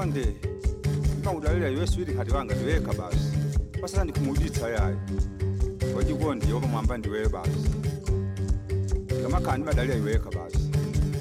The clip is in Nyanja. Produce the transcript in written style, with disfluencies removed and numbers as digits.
Konde ngawudalela yeswidi kati wanga ndiweka basi pasaka ndikumuditsa yayo wajikondi yoba mwamba ndiwe basi ngamakhandi badalela iweka basi